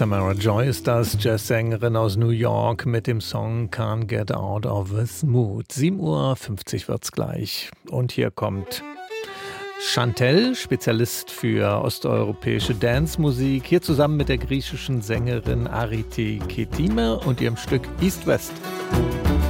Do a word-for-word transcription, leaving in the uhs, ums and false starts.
Samara Joy ist das, Jazzsängerin aus New York mit dem Song Can't Get Out of This Mood. sieben Uhr fünfzig wird's gleich. Und hier kommt Chantel, Spezialist für osteuropäische Dancemusik, hier zusammen mit der griechischen Sängerin Arite Ketime und ihrem Stück East West.